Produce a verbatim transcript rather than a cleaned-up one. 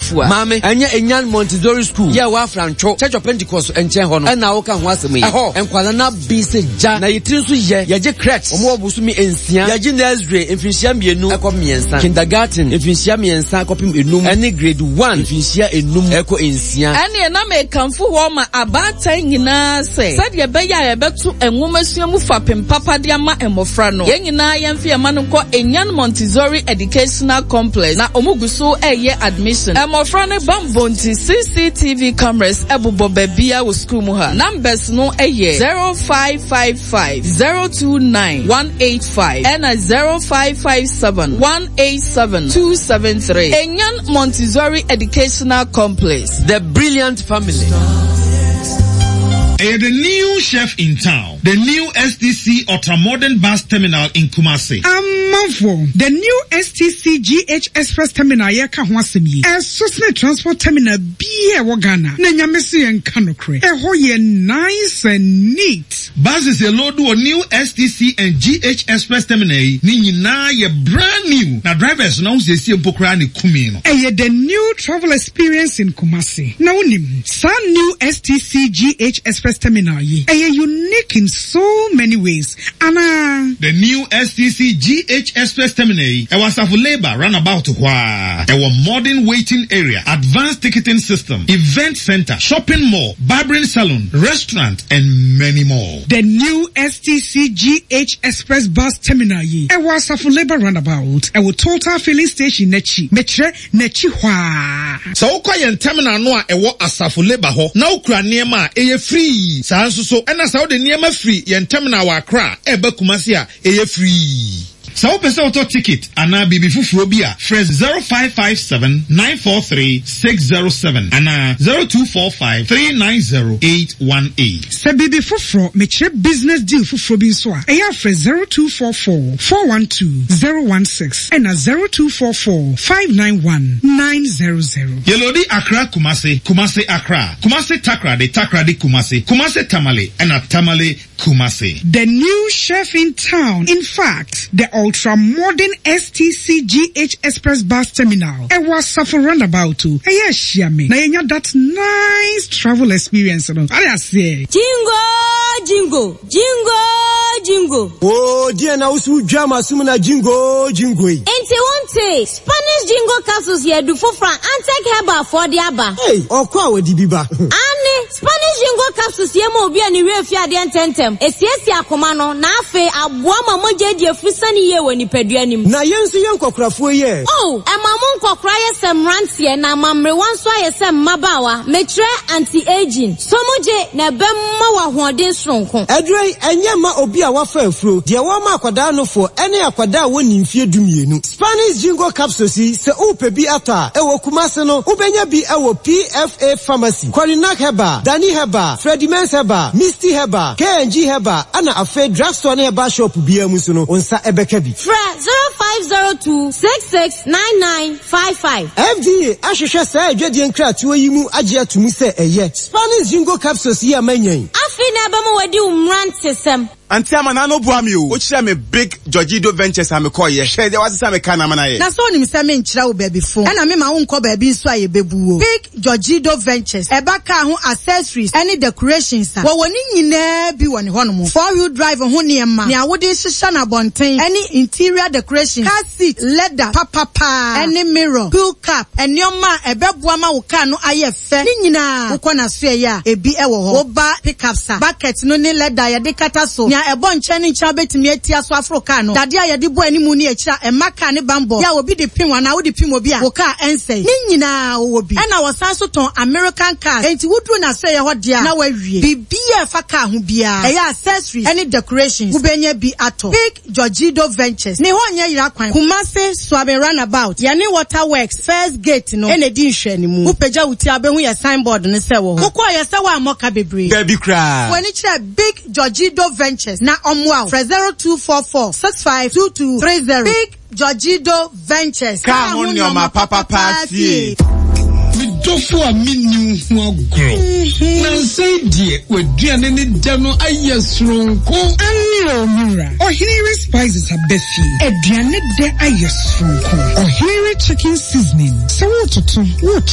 Mame, anya Enyan Montessori School. Ya wa Francho, Church of Pentecost enche ho no. Na wo kan ho asem yi. Eho, enkwala na bi se ja na yetiri so ye. Ye je cracks. Omo obusu mi ensia. Ye je nursery enfinsia mienu ekọ miensa. Kindergarten enfinsia miensa ekopim enum. Ene grade one enfinsia enum ekọ ensia. Ene na me kanfu ho ma abatan nyina se. Said ye be ya ye betu enwomasua mu fapem papa de ama emofra no. Ye nyina ye mfe ma no ko Enyan Montessori Educational Complex na omuguso eye admission. Emofra ne bambonti C C T V cameras ebubo bebia wo school mu ha. Numbers no eye zero five five five zero two nine one eight five and zero five five seven one eight seven two seven three. Enyan Montessori Educational Complex. The brilliant family. Uh, the new chef in town, the new S T C Ultra-Modern Bus Terminal in Kumasi. Amafo, the new S T C G H Express Terminal yeka hwasemi. A Susne Transport Terminal biye wagana. Na nyamesi en kanokre. E hoye nice and neat. Buses a load to a new S T C and G H Express Terminal. Ni na ye brand new. Na drivers now se si empokra ni kumino. E the new travel experience in Kumasi. Na unim, sa new S T C G H Express Terminal ye. A unique in so many ways. Anna. The new S T C G H Express Terminal. It was a labor runabout. Wow. A modern waiting area, advanced ticketing system, event center, shopping mall, barbering salon, restaurant, and many more. The new S T C G H Express Bus Terminal ye. It was a labor runabout. A total filling station nechi. Metre nechi hwa. So kwa terminal no a ewo asafu labor ho. Na ukra niema eye free. Sa nso so ena sa de niema free yen terminal wa Accra eba Kumasi a eye free. Sa wo pese auto ticket ana bibi fufuro bi a fresh zero five five seven nine four three six zero seven ana zero two four five three nine zero eight one eight. Sa bibi fufuro me chere business deal fufuro bi so a eya fresh zero two four four four one two zero one six and a zero two four four five nine one nine zero zero. Yelodi Accra Kumasi, Kumasi Accra, Kumasi Takra de Takra de Kumasi, Kumasi Tamale and a Tamale Kumasi. The new chef in town. In fact, the ultra-modern S T C G H Express Bus Terminal. It was suffer roundabout too. Hey, yes, Shami. Now you that nice travel experience. No? I say. Jingo, jingo, jingo, jingo. Oh, dear, now so drama sumuna jingo, jingo. Ain't one take Spanish jingo capsules here do for Frank and take heba for the aba. Hey, or kwa di biba. Anne, Spanish jingo capsules here mo be any real fear the tentem. Esiesi akomano na afe aboa mama je die fusani ye woni peduanim. Na yensu yen kokrafo ye. Oh, e mamon kokra ye sem rantie na mamre wanso ye sem mabawa. Metre anti-aging. Somoje na bemma wa hoden sronko. Edrei enye ma obi a wafa afro. De wa ma akwada no fo ene akwada woni mfie dumienu. Spanish jingo capsules se upe bi ata e wo Kumasi no ubenya bi e wo P F A Pharmacy. Kwalinak Heba, Dani Heba, Freddy Mens Heba, Misty Heba, K N G Heba, ana afe drugstore na Heba shop biya musu no onsa ebeka bi. Fra zero five zero two six six nine nine five five. F D A ahwehwe sa adwadi enkratuo yi mu agye atumu se eye. Spanish jingo capsules yi amanyan. Afi na ba mo wadi umrante sem. Anti amana no boa mi o. O kire me big Georgido Ventures am call ye. Share dey wasi say me kan amana ye. Na so nim say me nkira wo baby fo. E na me ma wo nko baby nso aye bebu o. Big Georgido Ventures. E ba ka ho accessories any decorations. Wo woni nyina bi woni hono. Four wheel drive ho niema. Ne awode hihya na bonten. Any interior decorations. Car seat, leather, papa pa. Any mirror, pool cap. Enyoma e beboa ma wo car no aye fe. Ni nyina wo kona so ye a ebi e wo ho. Wo ba pickup sa. Bucket no ni leather ye de kata so. Nya ebo ncheni ncha betimi atia so Africa no dade a ye de bo animu ni akira e maka ne bambo ya obi de pin wana wo de pin obi a wo ka ensei ni nyina wo bi e na wo san so ton American cars enti wudru na say ye ho de a na wawie bibia fa ka ho bia e ya accessories any decorations wo benya bi ato Big Georgido Ventures ne ho nya yira kwan Kumasi Swabe Runabout ya ne Waterworks first gate no e na di nhwe ni mu wo pagya wuti abehu ya signboard ne se wo ho ko ye se wa amoka bebre Baby cry woni kire Big Georgido Ventures na omwa for zero two four four six five two two three zero. Big Georgido Ventures. Come on your ma papa party. Me dofo a minu ho agro. Na say die waduane ne da no ayesronko. Ani omura. Ohiri spices abefi. Aduane de ayesronko. Ohiri chicken seasoning. So what to